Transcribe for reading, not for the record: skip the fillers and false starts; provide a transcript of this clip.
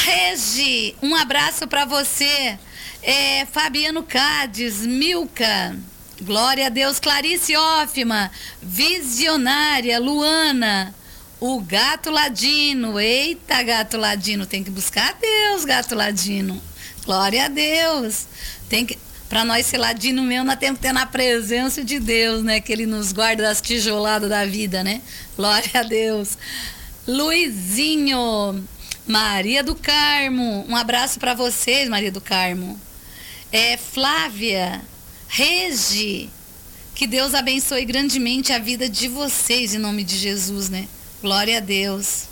Regi, um abraço para você. Fabiano Cádiz, Milka, glória a Deus. Clarice Hoffman, Visionária, Luana, o Gato Ladino. Eita, Gato Ladino, tem que buscar a Deus, Gato Ladino. Glória a Deus. Para nós ser ladino mesmo, nós temos que ter na presença de Deus, né? Que Ele nos guarda das tijoladas da vida, né? Glória a Deus. Luizinho, Maria do Carmo, um abraço para vocês, Maria do Carmo. Flávia, Regi, que Deus abençoe grandemente a vida de vocês, em nome de Jesus, né? Glória a Deus.